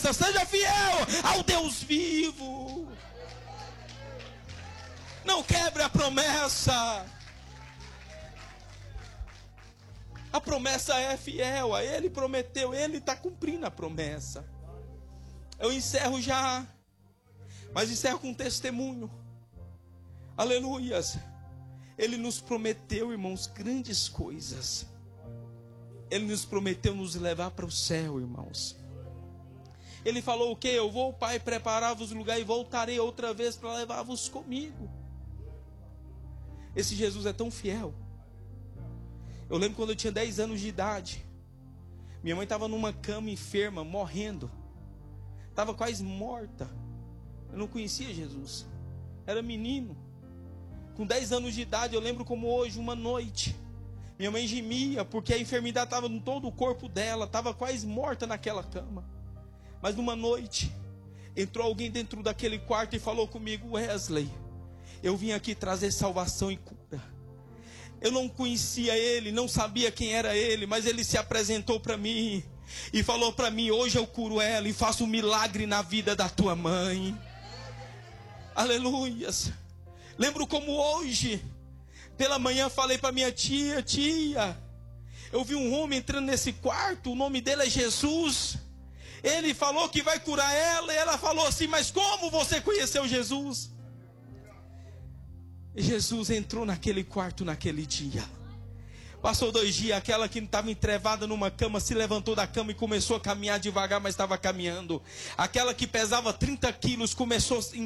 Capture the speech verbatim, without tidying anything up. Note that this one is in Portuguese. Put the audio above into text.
promessa. Seja fiel ao Deus vivo. Não quebre a promessa. A promessa é fiel. A Ele prometeu. Ele está cumprindo a promessa. Eu encerro já. Mas encerro com um testemunho. Aleluias. Ele nos prometeu, irmãos, grandes coisas. Ele nos prometeu nos levar para o céu, irmãos. Ele falou o quê? Eu vou, Pai, preparar-vos lugar e voltarei outra vez para levar-vos comigo. Esse Jesus é tão fiel. Eu lembro quando eu tinha dez anos de idade. Minha mãe estava numa cama enferma, morrendo. Estava quase morta. Eu não conhecia Jesus. Era menino. Com dez anos de idade, eu lembro como hoje, uma noite. Minha mãe gemia, porque a enfermidade estava em todo o corpo dela. Estava quase morta naquela cama. Mas numa noite, entrou alguém dentro daquele quarto e falou comigo: Wesley, eu vim aqui trazer salvação e cura. Eu não conhecia ele, não sabia quem era ele, mas ele se apresentou para mim e falou para mim: hoje eu curo ela e faço um milagre na vida da tua mãe. Aleluias. Lembro como hoje, pela manhã, falei para minha tia: tia, eu vi um homem entrando nesse quarto, o nome dele é Jesus. Ele falou que vai curar ela, e ela falou assim: mas como você conheceu Jesus? E Jesus entrou naquele quarto naquele dia. Passou dois dias, aquela que estava entrevada numa cama se levantou da cama e começou a caminhar devagar, mas estava caminhando. Aquela que pesava trinta quilos começou